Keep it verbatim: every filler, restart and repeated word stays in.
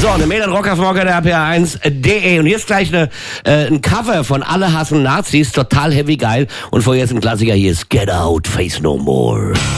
So, eine Mail an rockerfmocker der R P R eins punkt de und hier ist gleich eine, äh, ein Cover von Alle hassen Nazis, total heavy geil und vorher ist ein Klassiker, hier ist Get Out, Face No More.